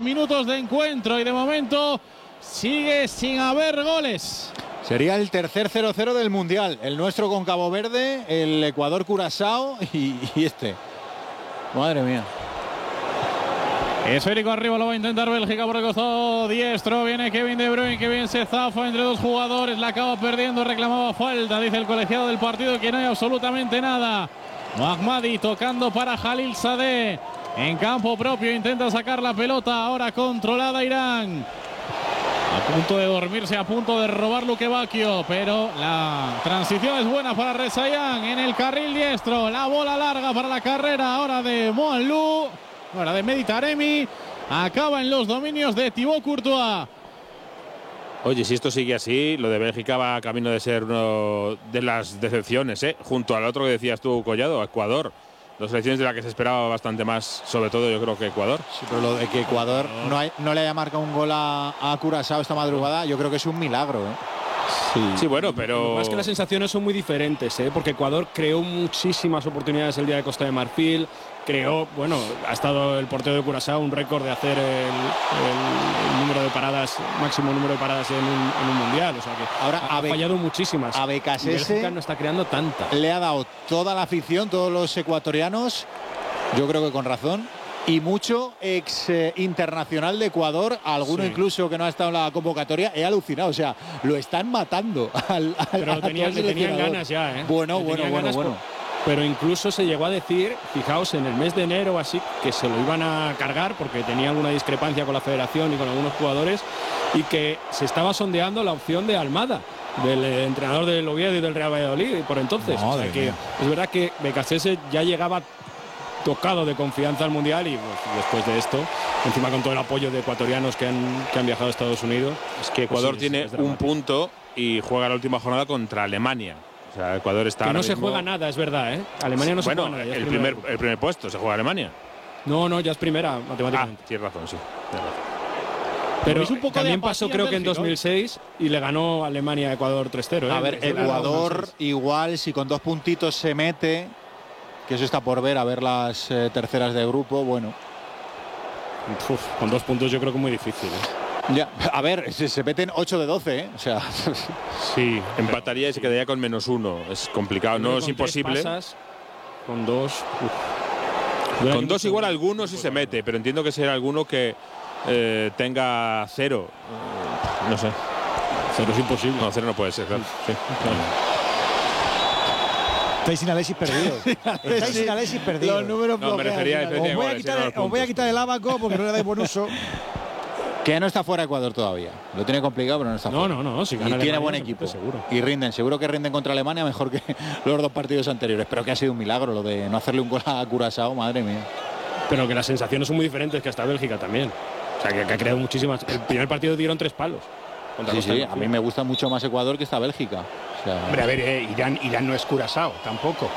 minutos de encuentro y de momento sigue sin haber goles. Sería el tercer 0-0 del Mundial. El nuestro con Cabo Verde, el Ecuador-Curazao y este. Madre mía. Esférico arriba, lo va a intentar Bélgica por el costado diestro. Viene Kevin De Bruyne, que bien se zafa entre dos jugadores. La acaba perdiendo, reclamaba falta, dice el colegiado del partido, que no hay absolutamente nada. Mahmadi tocando para Jalil Sadeh. En campo propio intenta sacar la pelota. Ahora controlada Irán. A punto de dormirse, a punto de robar Luque Bacchio, pero la transición es buena para Rezaian en el carril diestro. La bola larga para la carrera ahora de Moanlu. Ahora de Mehdi Taremi, acaba en los dominios de Thibaut Courtois. Oye, si esto sigue así, lo de Bélgica va camino de ser uno de las decepciones, junto al otro que decías tú, Collado, Ecuador. Dos selecciones de las que se esperaba bastante más, sobre todo yo creo que Ecuador. Sí, pero lo de que Ecuador no le haya marcado un gol a Curazao esta madrugada, yo creo que es un milagro. Sí, bueno, pero más que las sensaciones son muy diferentes, porque Ecuador creó muchísimas oportunidades el día de Costa de Marfil. Creó, ha estado el portero de Curazao un récord de hacer el número de paradas, máximo número de paradas en un mundial. O sea que ahora ha fallado muchísimas. A Becasese Bélgica no está creando tanta. Le ha dado toda la afición, todos los ecuatorianos, yo creo que con razón, y mucho ex internacional de Ecuador, alguno incluso que no ha estado en la convocatoria. He alucinado, o sea, lo están matando pero le tenían ganas ya, Bueno. Pero incluso se llegó a decir, fijaos, en el mes de enero así, que se lo iban a cargar porque tenía alguna discrepancia con la federación y con algunos jugadores, y que se estaba sondeando la opción de Almada, del entrenador del Oviedo y del Real Valladolid por entonces. O sea que es verdad que Becasese ya llegaba tocado de confianza al Mundial, y pues, después de esto, encima con todo el apoyo de ecuatorianos que han viajado a Estados Unidos. Es que Ecuador tiene un punto y juega la última jornada contra Alemania. O sea, Ecuador está. Que no se juega nada, es verdad, Alemania no se juega nada. El primer puesto se juega Alemania. No, ya es primera, matemáticamente. Tienes razón, sí. Pero un poco también pasó, creo que en 2006, y le ganó Alemania a Ecuador 3-0. A ver, Ecuador igual, si con 2 puntitos se mete, que eso está por ver, a ver las terceras de grupo, bueno. Con 2 puntos yo creo que es muy difícil. Ya, a ver, se meten 8 de 12, o sea. Sí, empataría y se quedaría con -1. Es complicado, no es imposible. Con 2. Con 2 igual alguno sí se mete, pero entiendo que será alguno que tenga 0. No sé. 0 es imposible. No, 0 no puede ser, claro. Sí, claro. Estáis sin Alexis perdidos. Estáis sin Alexis perdidos. Los números no, merecería os voy a quitar el abaco porque no le dais buen uso. Que no está fuera Ecuador todavía. Lo tiene complicado, pero no está fuera. No. Si y tiene buen equipo. Seguro. Y seguro que rinden contra Alemania mejor que los 2 partidos anteriores. Pero que ha sido un milagro lo de no hacerle un gol a Curazao, madre mía. Pero que las sensaciones son muy diferentes que hasta Bélgica también. O sea, que ha creado muchísimas. El primer partido dieron 3 palos. Sí, a mí me gusta mucho más Ecuador que esta Bélgica. O sea, hombre, a ver, Irán no es Curazao, tampoco.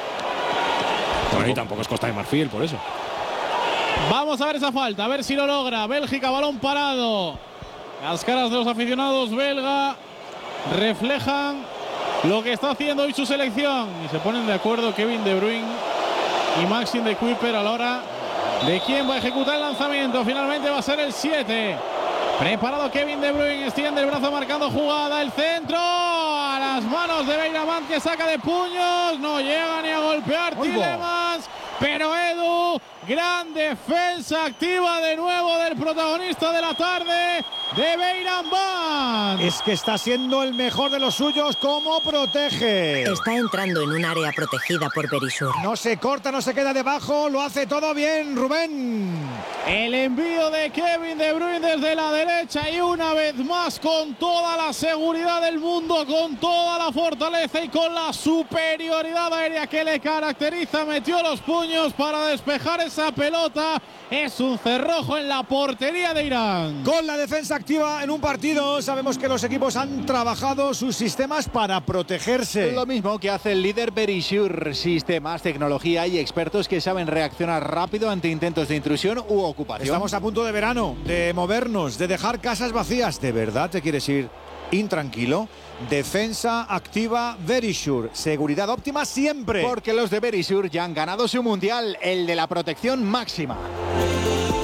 Bueno, y tampoco es Costa de Marfil, por eso. Vamos a ver esa falta, a ver si lo logra. Bélgica, balón parado. Las caras de los aficionados belga reflejan lo que está haciendo hoy su selección. Y se ponen de acuerdo Kevin De Bruyne y Maxime de Kuyper a la hora de quién va a ejecutar el lanzamiento. Finalmente va a ser el 7. Preparado Kevin De Bruyne, extiende el brazo marcando jugada, el centro a las manos de Beiramán, que saca de puños, no llega ni a golpear Tielemans, pero Edu, gran defensa activa de nuevo del protagonista de la tarde, de Beiramán. Es que está siendo el mejor de los suyos. ¿Cómo protege? Está entrando en un área protegida por Berisur. No se corta, no se queda debajo, lo hace todo bien, Rubén. El envío de Kevin De Bruyne desde la derecha y una vez más con toda la seguridad del mundo, con toda la fortaleza y con la superioridad aérea que le caracteriza, metió los puños para despejar esa pelota. Es un cerrojo en la portería de Irán. Con la defensa activa en un partido, sabemos que los equipos han trabajado sus sistemas para protegerse. Lo mismo que hace el líder Berisur, sistemas, tecnología y expertos que saben reaccionar rápido ante intentos de intrusión u ocupación. Estamos a punto de verano, de movernos, de dejar casas vacías. ¿De verdad te quieres ir intranquilo? Defensa activa Verisure, seguridad óptima siempre. Porque los de Verisure ya han ganado su mundial, el de la protección máxima.